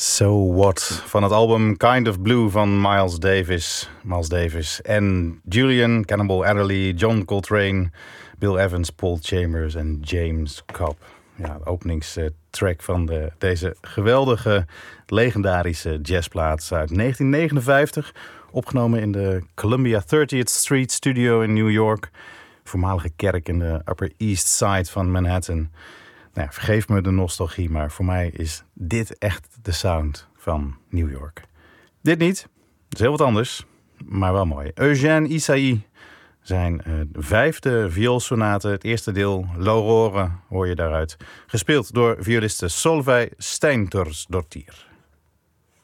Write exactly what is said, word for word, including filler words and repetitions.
So What van het album Kind of Blue van Miles Davis. Miles Davis en Julian, Cannonball Adderley, John Coltrane, Bill Evans, Paul Chambers en James Cobb. Ja, de openingstrack van de, deze geweldige, legendarische jazzplaat uit negentien negenenvijftig. Opgenomen in de Columbia thirtieth Street Studio in New York. Voormalige kerk in de Upper East Side van Manhattan. Nou ja, vergeef me de nostalgie, maar voor mij is dit echt de sound van New York. Dit niet, dat is heel wat anders, maar wel mooi. Eugène Ysaÿe, zijn uh, vijfde vioolsonate, het eerste deel, L'Aurore, hoor je daaruit. Gespeeld door violiste Solveig Steintorsdottir.